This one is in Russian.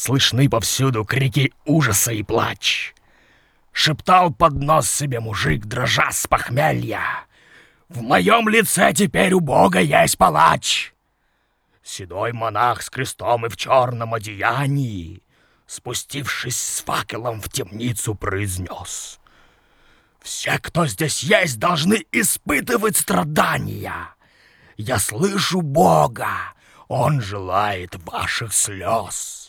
Слышны повсюду крики ужаса и плач. Шептал под нос себе мужик, дрожа с похмелья: «В моем лице теперь у Бога есть палач!» Седой монах с крестом и в черном одеянии, спустившись с факелом в темницу, произнес: «Все, кто здесь есть, должны испытывать страдания. Я слышу Бога, Он желает ваших слез».